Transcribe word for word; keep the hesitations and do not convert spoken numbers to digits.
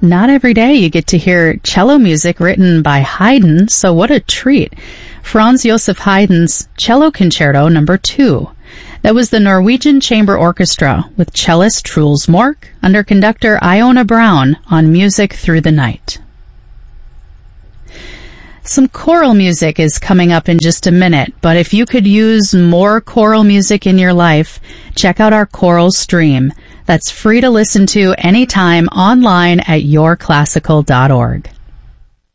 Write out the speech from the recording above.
Not every day you get to hear cello music written by Haydn, so what a treat. Franz Joseph Haydn's Cello Concerto Number two. That was the Norwegian Chamber Orchestra with cellist Truls Mork under conductor Iona Brown on Music Through the Night. Some choral music is coming up in just a minute, but if you could use more choral music in your life, check out our choral stream. That's free to listen to anytime online at your classical dot org.